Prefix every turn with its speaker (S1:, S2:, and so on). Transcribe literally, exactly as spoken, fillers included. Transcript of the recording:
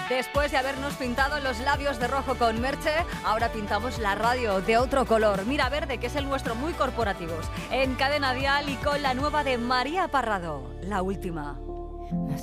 S1: Después de habernos pintado los labios de rojo con Merche, ahora pintamos la radio de otro color. Mira verde, que es el nuestro, muy corporativos. En Cadena Dial y con la nueva de María Parrado, La Última.